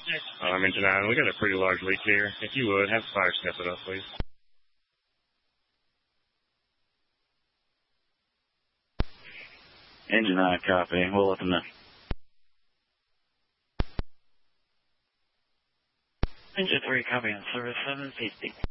Engine 9, we got a pretty large leak here. If you would, have fire step it up, please. Engine 9, copy. We'll let them know. Engine 3, copy on service 750.